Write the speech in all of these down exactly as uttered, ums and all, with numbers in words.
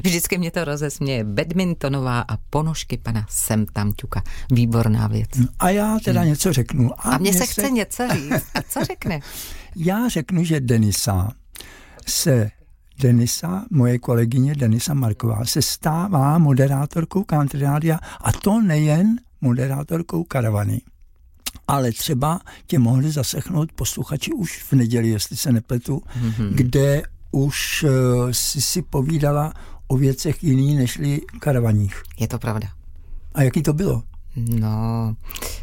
Vždycky mě to rozesměje. Badmintonová a ponožky pana Sem tam ťuka. Výborná věc. A já teda hmm. něco řeknu. A, a mně se chce se... něco říct. A co řekne? Já řeknu, že Denisa se Denisa, moje kolegyně Denisa Marková, se stává moderátorkou Country Rádia, a to nejen moderátorkou Karavany, ale třeba tě mohli zaslechnout posluchači už v neděli, jestli se nepletu, mm-hmm. kde už uh, si si povídala o věcech jiných nežli karavaních. Je to pravda. A jaký to bylo? No,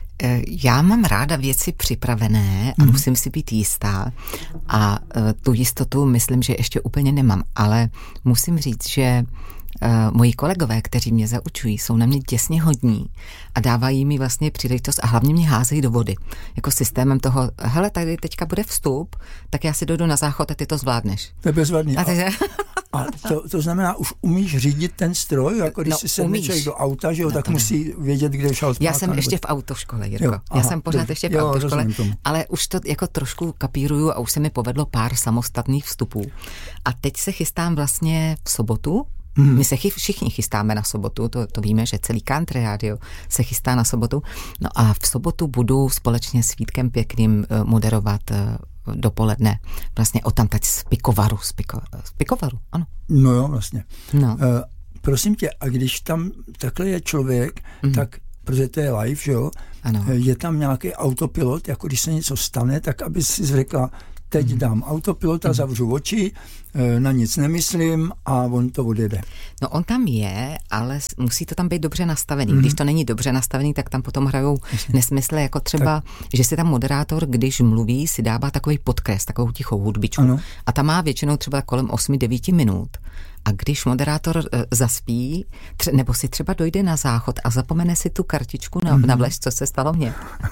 já mám ráda věci připravené a mm. musím si být jistá a tu jistotu myslím, že ještě úplně nemám, ale musím říct, že Uh, moji kolegové, kteří mě zaučují, jsou na mě děsně hodní a dávají mi vlastně příležitost a hlavně mě házejí do vody. Jako systémem toho, hele, tady teďka bude vstup, tak já si dojdu na záchod a ty to zvládneš. To je bezvadný. A, ty... a to, to znamená, už umíš řídit ten stroj, jako když no, si sedne člověk do auta, že jo, no, tak musí vědět, kde je šel zpátky. Já jsem ještě v autoškole, Jirko. Jo, aha, já jsem pořád dobře. ještě v jo, autoškole, ale už to jako trošku kapíruju a už se mi povedlo pár samostatných vstupů. A teď se chystám vlastně v sobotu. Hmm. My se chy, všichni chystáme na sobotu, to, to víme, že celý Country Radio se chystá na sobotu. No a v sobotu budu společně s Vítkem Pěkným moderovat dopoledne vlastně o tamtať z Pikovaru. Z, Piko, z Pikovaru, ano. No jo, vlastně. No. Uh, prosím tě, a když tam takhle je člověk, hmm. tak, protože to je live, že jo, ano. Je tam nějaký autopilot, jako když se něco stane, tak aby si řekla, teď mm. dám autopilota, mm. zavřu oči, na nic nemyslím a on to odjede. No on tam je, ale musí to tam být dobře nastavený. Mm. Když to není dobře nastavený, tak tam potom hrajou Jasně. nesmysly, jako třeba, tak. že si tam moderátor, když mluví, si dává takový podkres, takovou tichou hudbičku. Ano. A ta má většinou třeba kolem osm devět minut. A když moderátor e, zaspí, tře- nebo si třeba dojde na záchod a zapomene si tu kartičku na, mm-hmm. na vlež, co se stalo mně.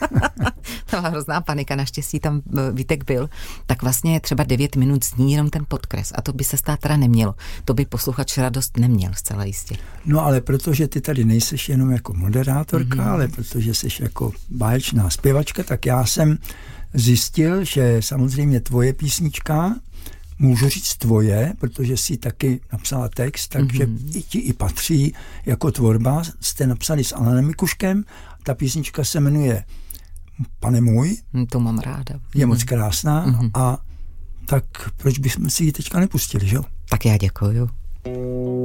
To byla hrozná panika, naštěstí tam e, Vítek byl, tak vlastně třeba devět minut zní jenom ten podkres a to by se stát teda nemělo. To by posluchač radost neměl zcela jistě. No ale protože ty tady nejseš jenom jako moderátorka, mm-hmm. ale protože jsi jako báječná zpěvačka, tak já jsem zjistil, že samozřejmě tvoje písnička, můžu říct tvoje, protože jsi taky napsala text, takže mm-hmm. i ti i patří jako tvorba. Jste napsali s Alanem Mikuškem, ta písnička se jmenuje Pane můj. To mám ráda. Je mm-hmm. moc krásná mm-hmm. a tak proč bychom si ji teďka nepustili, že jo? Tak já děkuju.